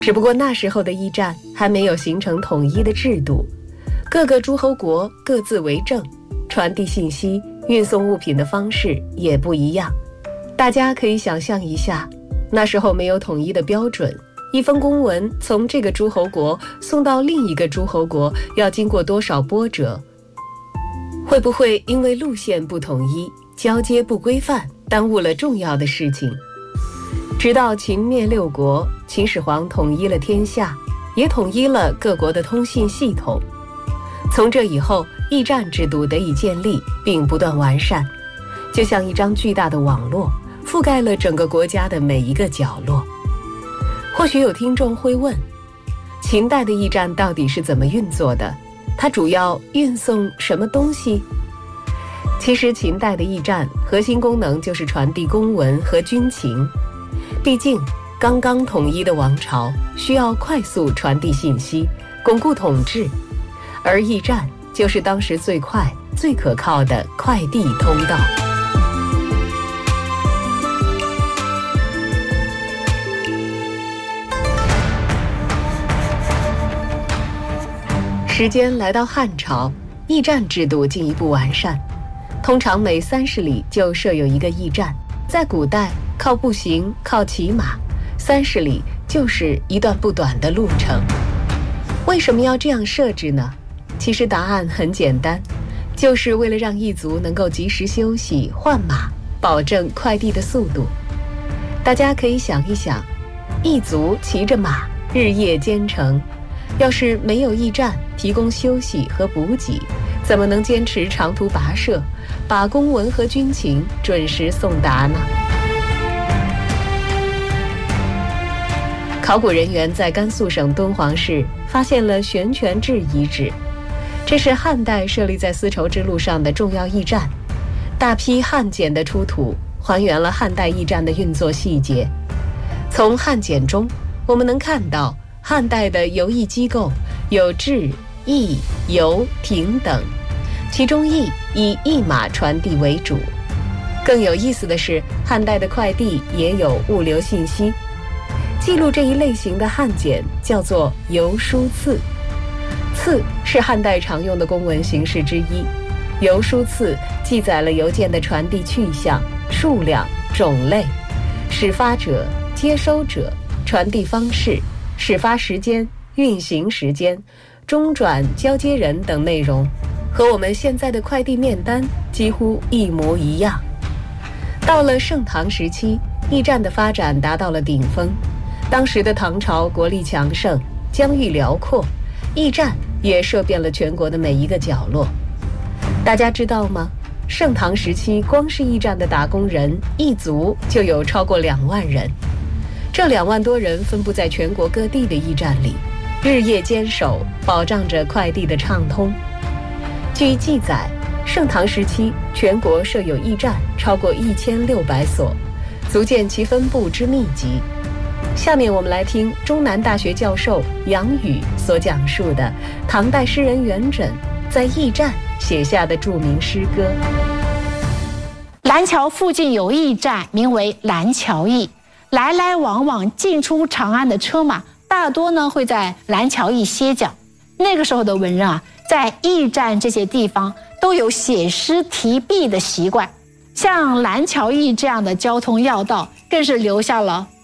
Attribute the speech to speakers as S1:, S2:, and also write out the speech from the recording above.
S1: 只不过那时候的驿站还没有形成统一的制度，各个诸侯国各自为政，传递信息、运送物品的方式也不一样。大家可以想象一下，那时候没有统一的标准，一封公文从这个诸侯国送到另一个诸侯国要经过多少波折，会不会因为路线不统一、交接不规范，耽误了重要的事情？直到秦灭六国，秦始皇统一了天下，也统一了各国的通信系统。从这以后，驿站制度得以建立并不断完善，就像一张巨大的网络，覆盖了整个国家的每一个角落。或许有听众会问，秦代的驿站到底是怎么运作的？它主要运送什么东西？其实秦代的驿站核心功能就是传递公文和军情。毕竟刚刚统一的王朝需要快速传递信息，巩固统治，而驿站就是当时最快最可靠的快递通道。时间来到汉朝，驿站制度进一步完善，通常每30里就设有一个驿站。在古代，靠步行、靠骑马，30里就是一段不短的路程。为什么要这样设置呢？其实答案很简单，就是为了让驿卒能够及时休息、换马，保证快递的速度。大家可以想一想，驿卒骑着马日夜兼程，要是没有驿站提供休息和补给，怎么能坚持长途跋涉，把公文和军情准时送达呢？考古人员在甘肃省敦煌市发现了悬泉置遗址，这是汉代设立在丝绸之路上的重要驿站。大批汉简的出土还原了汉代驿站的运作细节。从汉简中，我们能看到汉代的邮驿机构有制、驿、邮、亭等，其中驿以驿马传递为主。更有意思的是，汉代的快递也有物流信息。记录这一类型的汉简叫做邮书次，次是汉代常用的公文形式之一。邮书次记载了邮件的传递去向、数量、种类、始发者、接收者、传递方式、始发时间、运行时间、中转交接人等内容，和我们现在的快递面单几乎一模一样。到了盛唐时期，驿站的发展达到了顶峰。当时的唐朝国力强盛，疆域辽阔，驿站也设遍了全国的每一个角落。大家知道吗？盛唐时期，光是驿站的打工人、驿卒就有超过2万人。这2万多人分布在全国各地的驿站里，日夜坚守，保障着快递的畅通。据记载，盛唐时期全国设有驿站超过1600所，足见其分布之密集。下面我们来听中南大学教授杨宇所讲述的唐代诗人元稹在驿站写下的著名诗歌。
S2: 蓝桥附近有驿站，名为蓝桥驿，来来往往进出长安的车马大多呢会在蓝桥驿歇脚。那个时候的文人啊，在驿站这些地方都有写诗题壁的习惯，像蓝桥驿这样的交通要道更是留下了